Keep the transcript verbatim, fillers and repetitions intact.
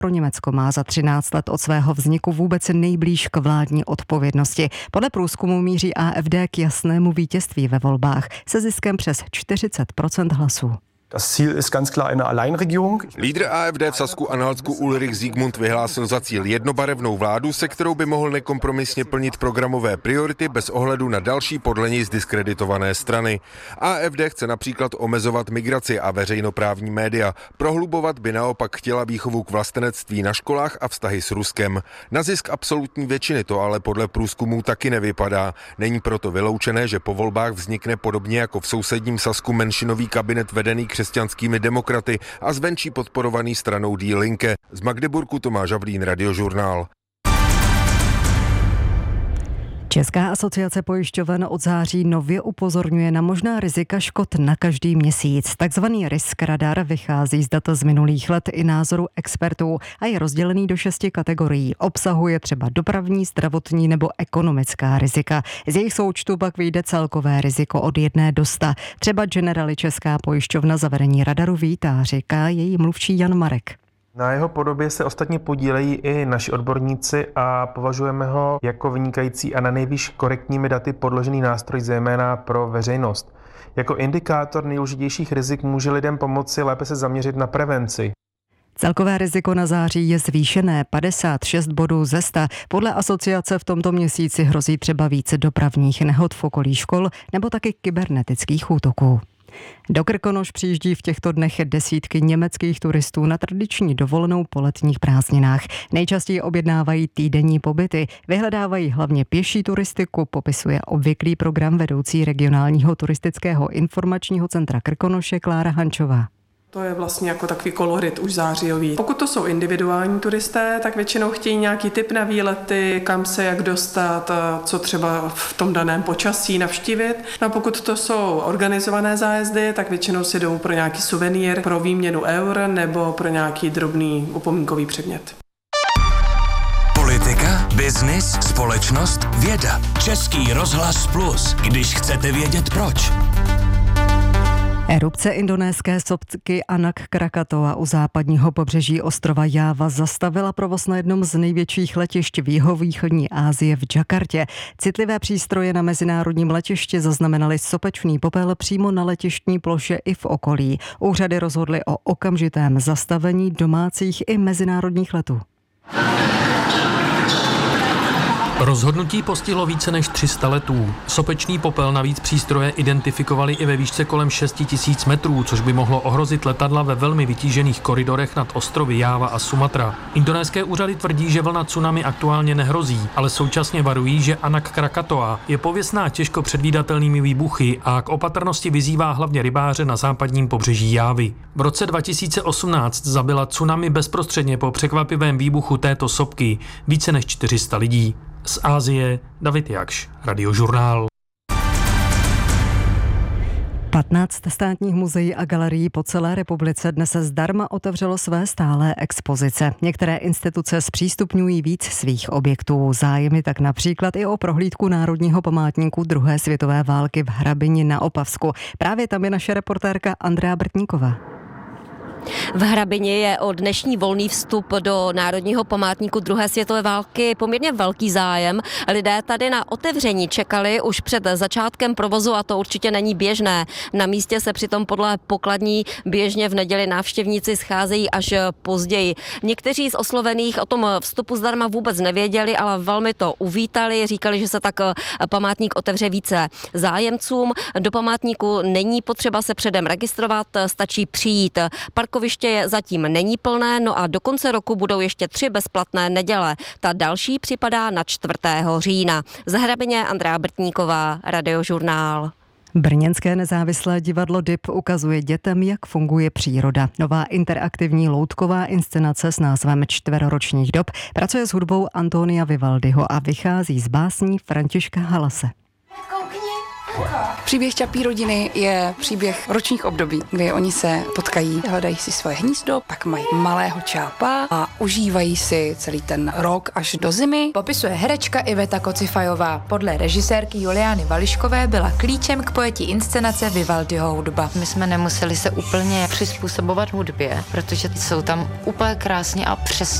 Pro Německo má za třináct let od svého vzniku vůbec nejblíž k vládní odpovědnosti. Podle průzkumu míří A F D k jasnému vítězství ve volbách se ziskem přes čtyřicet procent hlasů. Das Ziel ist ganz klar eine Alleinregierung. Lídr A F D v Sasku-Anhaltsku Ulrich Siegmund vyhlásil za cíl jednobarevnou vládu, se kterou by mohl nekompromisně plnit programové priority bez ohledu na další podle něj zdiskreditované strany. A F D chce například omezovat migraci a veřejnoprávní média. Prohlubovat by naopak chtěla výchovu k vlastenectví na školách a vztahy s Ruskem. Na zisk absolutní většiny to ale podle průzkumů taky nevypadá. Není proto vyloučené, že po volbách vznikne podobně jako v sousedním Sasku menšinový kabinet vedený křesťanskými demokraty a zvenčí podporovaný stranou Die Linke. Z Magdeburku Tomáš Havlín, Radiožurnál. Česká asociace pojišťoven od září nově upozorňuje na možná rizika škod na každý měsíc. Takzvaný risk radar vychází z dat z minulých let i názoru expertů a je rozdělený do šesti kategorií. Obsahuje třeba dopravní, zdravotní nebo ekonomická rizika. Z jejich součtu pak vyjde celkové riziko od jedné do sta. Třeba Generali Česká pojišťovna zavedení radaru vítá, říká její mluvčí Jan Marek. Na jeho podobě se ostatně podílejí i naši odborníci a považujeme ho jako vynikající a na nejvýš korektními daty podložený nástroj zejména pro veřejnost. Jako indikátor nejdůležitějších rizik může lidem pomoci lépe se zaměřit na prevenci. Celkové riziko na září je zvýšené padesát šest bodů ze sta. Podle asociace v tomto měsíci hrozí třeba více dopravních nehod v okolí škol nebo taky kybernetických útoků. Do Krkonoš přijíždí v těchto dnech desítky německých turistů na tradiční dovolenou po letních prázdninách. Nejčastěji objednávají týdenní pobyty, vyhledávají hlavně pěší turistiku, popisuje obvyklý program vedoucí regionálního turistického informačního centra Krkonoše Klára Hančová. To je vlastně jako takový kolorit už zářijový. Pokud to jsou individuální turisté, tak většinou chtějí nějaký tip na výlety, kam se jak dostat, co třeba v tom daném počasí navštívit. No a pokud to jsou organizované zájezdy, tak většinou si jdou pro nějaký suvenýr, pro výměnu eur nebo pro nějaký drobný upomínkový předmět. Politika, biznis, společnost, věda. Český rozhlas Plus, když chcete vědět proč. Erupce indonéské sopky Anak Krakatoa u západního pobřeží ostrova Jáva zastavila provoz na jednom z největších letišť v jihovýchodní Asie v Jakartě. Citlivé přístroje na mezinárodním letišti zaznamenaly sopečný popel přímo na letištní ploše i v okolí. Úřady rozhodly o okamžitém zastavení domácích i mezinárodních letů. Rozhodnutí postihlo více než tři sta letů. Sopečný popel navíc přístroje identifikovali i ve výšce kolem šest tisíc metrů, což by mohlo ohrozit letadla ve velmi vytížených koridorech nad ostrovy Jáva a Sumatra. Indonéské úřady tvrdí, že vlna tsunami aktuálně nehrozí, ale současně varují, že Anak Krakatoa je pověstná těžko předvídatelnými výbuchy a k opatrnosti vyzývá hlavně rybáře na západním pobřeží Jávy. V roce dva tisíce osmnáct zabila tsunami bezprostředně po překvapivém výbuchu této sopky více než čtyři sta lidí. Z Asie David Jakš, Radiožurnál. patnáct státních muzeí a galerií po celé republice dnes zdarma otevřelo své stálé expozice. Některé instituce zpřístupňují víc svých objektů. Zájem je tak například i o prohlídku Národního památníku druhé světové války v Hrabini na Opavsku. Právě tam je naše reportérka Andrea Brtníková. V Hrabini je o dnešní volný vstup do Národního památníku druhé světové války poměrně velký zájem. Lidé tady na otevření čekali už před začátkem provozu a to určitě není běžné. Na místě se přitom podle pokladní běžně v neděli návštěvníci scházejí až později. Někteří z oslovených o tom vstupu zdarma vůbec nevěděli, ale velmi to uvítali. Říkali, že se tak památník otevře více zájemcům. Do památníku není potřeba se předem registrovat, stačí přijít. Parkoviště je zatím není plné, no a do konce roku budou ještě tři bezplatné neděle. Ta další připadá na čtvrtého října. Z Hrabině Andrea Brtníková, Radiožurnál. Brněnské nezávislé divadlo D I P ukazuje dětem, jak funguje příroda. Nová interaktivní loutková inscenace s názvem Čtveroročních dob pracuje s hudbou Antonia Vivaldiho a vychází z básní Františka Halase. Koukni, Příběh Čapí rodiny je příběh ročních období, kdy oni se potkají, hledají si svoje hnízdo, pak mají malého čápa a užívají si celý ten rok až do zimy. Popisuje herečka Iveta Kocifajová. Podle režisérky Juliány Vališkové byla klíčem k pojetí inscenace Vivaldiho hudba. My jsme nemuseli se úplně přizpůsobovat hudbě, protože jsou tam úplně krásně a přesně